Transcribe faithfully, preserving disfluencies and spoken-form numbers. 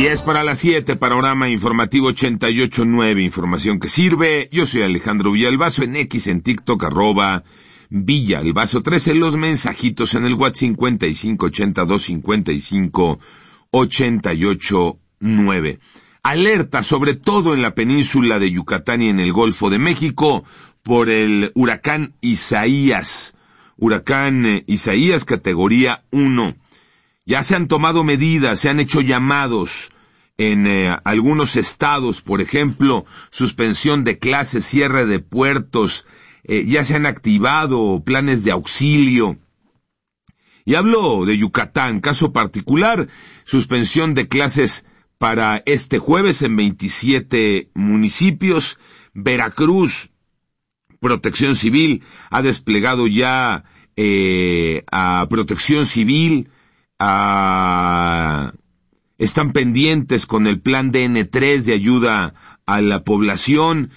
diez para las siete, panorama informativo ochenta y ocho punto nueve, información que sirve. Yo soy Alejandro Villalbazo, en X, en TikTok, arroba Villalbazo trece, los mensajitos en el WhatsApp cincuenta y cinco ochenta y dos cincuenta y cinco ochenta y ocho nueve. Alerta sobre todo en la península de Yucatán y en el Golfo de México por el huracán Isaías. Huracán eh, Isaías categoría uno. Ya se han tomado medidas, se han hecho llamados en eh, algunos estados, por ejemplo, suspensión de clases, cierre de puertos, eh, ya se han activado planes de auxilio. Y hablo de Yucatán, caso particular, suspensión de clases para este jueves en veintisiete municipios. Veracruz, Protección Civil, ha desplegado ya eh, a Protección Civil, a... están pendientes con el plan D N tres de ayuda a la población